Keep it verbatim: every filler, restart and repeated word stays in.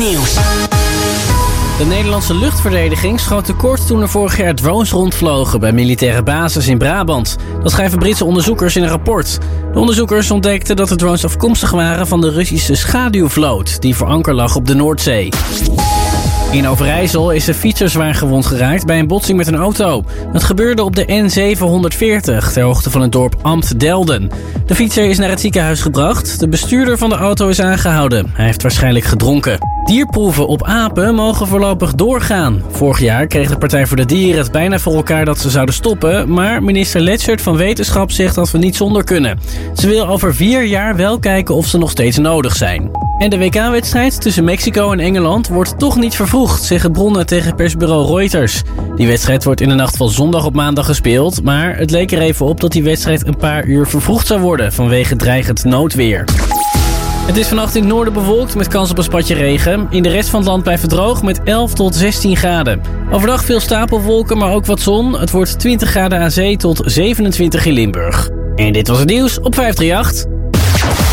Nieuws. De Nederlandse luchtverdediging schoot tekort toen er vorig jaar drones rondvlogen bij militaire bases in Brabant. Dat schrijven Britse onderzoekers in een rapport. De onderzoekers ontdekten dat de drones afkomstig waren van de Russische schaduwvloot, die voor anker lag op de Noordzee. In Overijssel is een fietser zwaar gewond geraakt bij een botsing met een auto. Het gebeurde op de N zevenhonderdveertig, ter hoogte van het dorp Ambt-Delden. De fietser is naar het ziekenhuis gebracht. De bestuurder van de auto is aangehouden. Hij heeft waarschijnlijk gedronken. Dierproeven op apen mogen voorlopig doorgaan. Vorig jaar kreeg de Partij voor de Dieren het bijna voor elkaar dat ze zouden stoppen, maar minister Letschert van Wetenschap zegt dat we niet zonder kunnen. Ze wil over vier jaar wel kijken of ze nog steeds nodig zijn. En de W K-wedstrijd tussen Mexico en Engeland wordt toch niet vervroegd, zeggen bronnen tegen persbureau Reuters. Die wedstrijd wordt in de nacht van zondag op maandag gespeeld, maar het leek er even op dat die wedstrijd een paar uur vervroegd zou worden vanwege dreigend noodweer. Het is vannacht in het noorden bewolkt met kans op een spatje regen. In de rest van het land blijft het droog met elf tot zestien graden. Overdag veel stapelwolken, maar ook wat zon. Het wordt twintig graden aan zee tot zevenentwintig in Limburg. En dit was het nieuws op vijf drie acht.